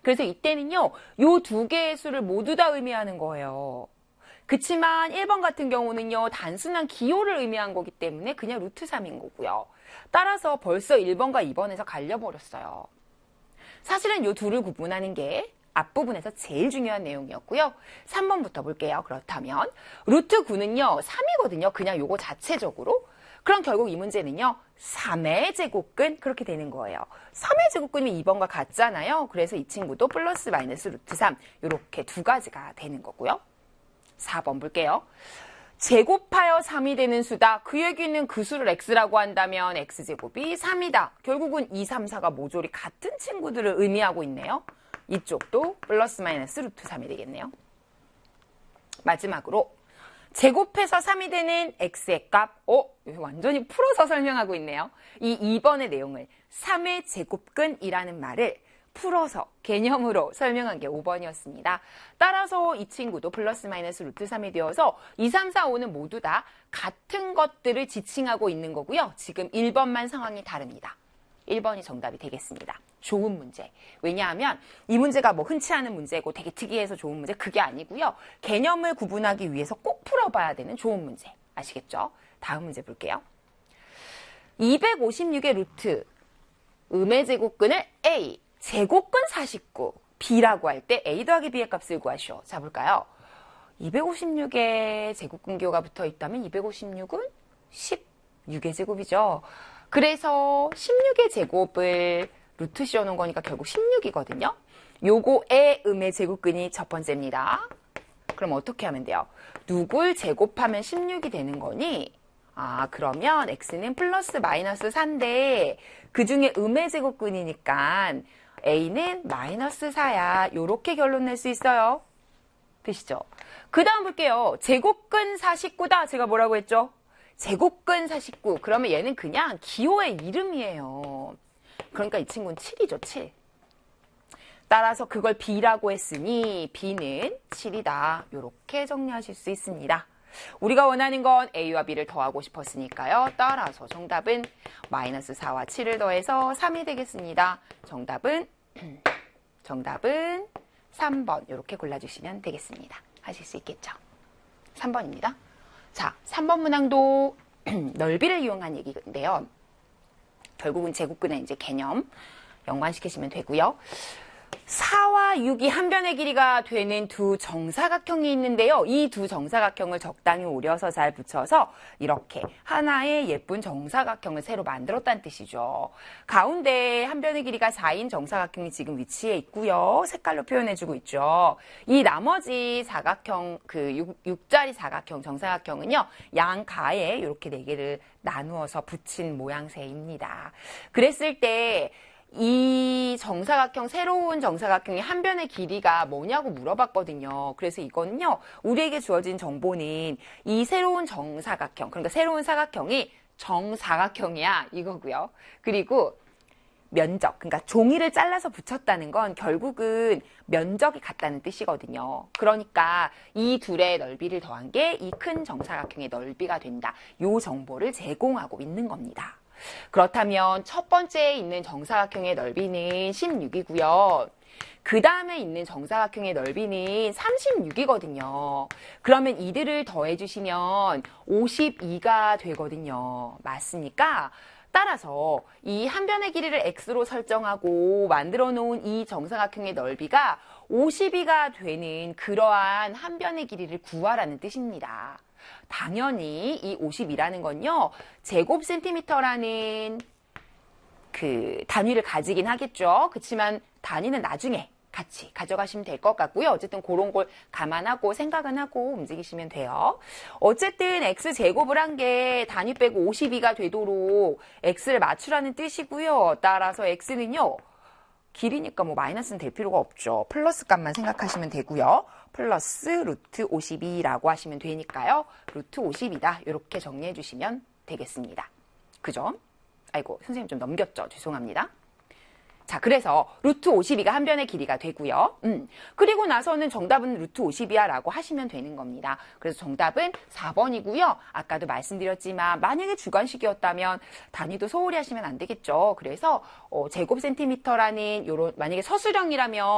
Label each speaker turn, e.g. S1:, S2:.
S1: 그래서 이때는요, 요 두 개의 수를 모두 다 의미하는 거예요. 그치만 1번 같은 경우는요, 단순한 기호를 의미한 거기 때문에 그냥 루트 3인 거고요. 따라서 벌써 1번과 2번에서 갈려버렸어요. 사실은 요 둘을 구분하는 게 앞부분에서 제일 중요한 내용이었고요. 3번부터 볼게요. 그렇다면 루트 9는요, 3이거든요. 그냥 요거 자체적으로. 그럼 결국 이 문제는요, 3의 제곱근 그렇게 되는 거예요. 3의 제곱근이 2번과 같잖아요. 그래서 이 친구도 플러스 마이너스 루트 3 이렇게 두 가지가 되는 거고요. 4번 볼게요. 제곱하여 3이 되는 수다. 그 얘기는 그 수를 x라고 한다면 x제곱이 3이다. 결국은 2, 3, 4가 모조리 같은 친구들을 의미하고 있네요. 이쪽도 플러스 마이너스 루트 3이 되겠네요. 마지막으로 제곱해서 3이 되는 x의 값. 완전히 풀어서 설명하고 있네요. 이 2번의 내용을 3의 제곱근이라는 말을 풀어서 개념으로 설명한 게 5번이었습니다. 따라서 이 친구도 플러스 마이너스 루트 3이 되어서 2, 3, 4, 5는 모두 다 같은 것들을 지칭하고 있는 거고요. 지금 1번만 상황이 다릅니다. 1번이 정답이 되겠습니다. 좋은 문제. 왜냐하면 이 문제가 뭐 흔치 않은 문제고 되게 특이해서 좋은 문제 그게 아니고요. 개념을 구분하기 위해서 꼭 풀어봐야 되는 좋은 문제. 아시겠죠? 다음 문제 볼게요. 256의 루트 음의 제곱근을 A 제곱근 49 B라고 할 때 A 더하기 B의 값을 구하시오. 자 볼까요? 256의 제곱근 기호가 붙어 있다면 256은 16의 제곱이죠. 그래서 16의 제곱을 루트 씌워놓은 거니까 결국 16이거든요. 요거의 음의 제곱근이 첫 번째입니다. 그럼 어떻게 하면 돼요? 누굴 제곱하면 16이 되는 거니? 그러면 x는 플러스 마이너스 4인데 그 중에 음의 제곱근이니까 a는 마이너스 4야. 요렇게 결론 낼 수 있어요. 되시죠? 그 다음 볼게요. 제곱근 49다. 제가 뭐라고 했죠? 제곱근 49. 그러면 얘는 그냥 기호의 이름이에요. 그러니까 이 친구는 7이죠. 7. 따라서 그걸 B라고 했으니 B는 7이다. 이렇게 정리하실 수 있습니다. 우리가 원하는 건 A와 B를 더하고 싶었으니까요. 따라서 정답은 마이너스 4와 7을 더해서 3이 되겠습니다. 정답은 3번 이렇게 골라주시면 되겠습니다. 하실 수 있겠죠? 3번입니다. 자, 3번 문항도 넓이를 이용한 얘기인데요. 결국은 제곱근의 이제 개념 연관시키시면 되고요. 4와 6이 한 변의 길이가 되는 두 정사각형이 있는데요. 이 두 정사각형을 적당히 오려서 잘 붙여서 이렇게 하나의 예쁜 정사각형을 새로 만들었다는 뜻이죠. 가운데 한 변의 길이가 4인 정사각형이 지금 위치해 있고요. 색깔로 표현해주고 있죠. 이 나머지 사각형, 그 6자리 사각형, 정사각형은요. 양가에 이렇게 4개를 나누어서 붙인 모양새입니다. 그랬을 때 이 정사각형, 새로운 정사각형의 한 변의 길이가 뭐냐고 물어봤거든요. 그래서 이거는요, 우리에게 주어진 정보는 이 새로운 정사각형, 그러니까 새로운 사각형이 정사각형이야 이거고요. 그리고 면적, 그러니까 종이를 잘라서 붙였다는 건 결국은 면적이 같다는 뜻이거든요. 그러니까 이 둘의 넓이를 더한 게 이 큰 정사각형의 넓이가 된다. 이 정보를 제공하고 있는 겁니다. 그렇다면 첫 번째에 있는 정사각형의 넓이는 16이고요. 그 다음에 있는 정사각형의 넓이는 36이거든요. 그러면 이들을 더해주시면 52가 되거든요. 맞습니까? 따라서 이 한 변의 길이를 x로 설정하고 만들어 놓은 이 정사각형의 넓이가 52가 되는 그러한 한 변의 길이를 구하라는 뜻입니다. 당연히 이 50이라는 건요, 제곱 센티미터라는 그 단위를 가지긴 하겠죠. 그렇지만 단위는 나중에 같이 가져가시면 될 것 같고요. 어쨌든 그런 걸 감안하고 생각은 하고 움직이시면 돼요. 어쨌든 x제곱을 한 게 단위 빼고 52가 되도록 x를 맞추라는 뜻이고요. 따라서 x는요, 길이니까 뭐 마이너스는 될 필요가 없죠. 플러스 값만 생각하시면 되고요. 플러스 루트 52라고 하시면 되니까요. 루트 50이다. 이렇게 정리해 주시면 되겠습니다. 그죠? 아이고, 선생님 좀 넘겼죠? 죄송합니다. 자, 그래서 루트 52가 한 변의 길이가 되고요. 그리고 나서는 정답은 루트 50이야 라고 하시면 되는 겁니다. 그래서 정답은 4번이고요. 아까도 말씀드렸지만 만약에 주관식이었다면 단위도 소홀히 하시면 안 되겠죠. 그래서 제곱 센티미터라는 요런 만약에 서술형이라면